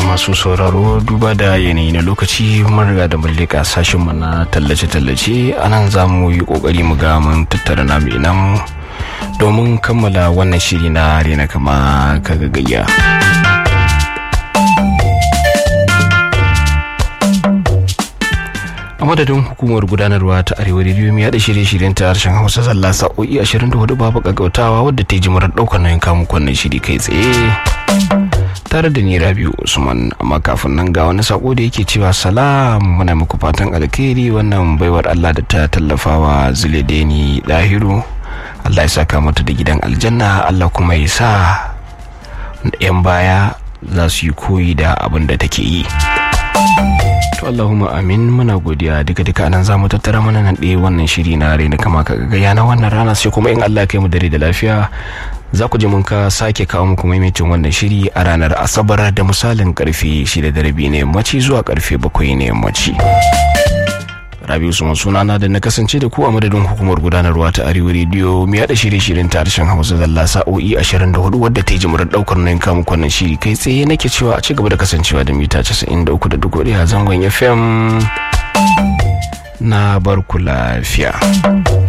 masu sauraro duba da yanayi na lokaci mun riga da mun leƙa sashen mu na tallace-tallace anan za mu yi ƙoƙari mu ga mun tattara namu inan domin kammala wannan shiri na rena kama kaga gayya. A madadin hukumar gudanarwa ta Arewa Radio mai yada shirye-shiryen ta harshen Hausa zalla sa'o'i 24 babu gaggautawa wadda ta yi jimarar daukar nauyin kamun kwanan shiri kai tsaye tare da ni Rabiu Usman. Amma kafin nan ga wani sako da yake cewa salam, muna muku fatan alkhairi. Wannan baiwar Allah da ta tallafawa Zuledeni Dahiru, Allah ya saka mata da gidan aljanna, Allah kuma ya sa yan baya za su yi koyi da abin da take yi. To Allahumma amin. Muna godiya duka anan zamu tattara mana nan ɗaya wannan shiri na rena kama kaga gayya na wannan rana, sai kuma in Allah ya kai mu dare da lafiya za ku ji mun ka sake kawo muku maimaitin wannan shiri a ranar Asabar da misalin karfe 6:30 ne yammaci zuwa karfe 7 ne yammaci. Rabiu Usman sunana da na kasance da ku a madadin hukumar gudanarwa ta Arewa Radio mai yada shirye-shiryen ta harshen Hausa zalla sa'o'i 24 wadda ta yi jimurar daukar nan kamun kwanan shiri kai tsaye. Nake cewa a ci gaba da kasancewa da mita 93.1 a zangon FM na barku lafiya.